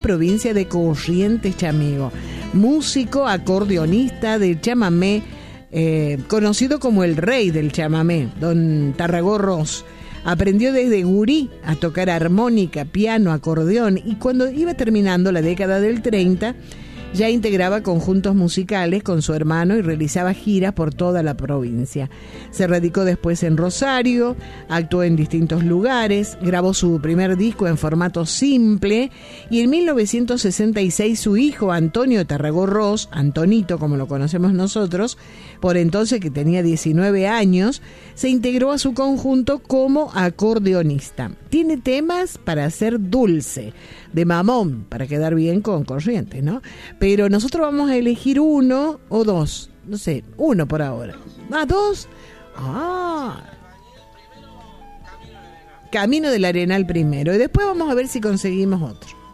provincia de Corrientes, Chamigo. Músico, acordeonista del chamamé, conocido como el rey del chamamé, don Tarragó Ros. Aprendió desde gurí a tocar armónica, piano, acordeón, y cuando iba terminando la década del 30, ya integraba conjuntos musicales con su hermano y realizaba giras por toda la provincia. Se radicó después en Rosario, actuó en distintos lugares, grabó su primer disco en formato simple y en 1966 su hijo Antonio Tarragó Ros, Antonito como lo conocemos nosotros, por entonces que tenía 19 años, se integró a su conjunto como acordeonista. Tiene temas para hacer dulce, de mamón, para quedar bien con Corrientes, ¿no? Pero nosotros vamos a elegir uno o dos, no sé, uno por ahora. ¿Dos? Camino del Arenal primero, y después vamos a ver si conseguimos otro.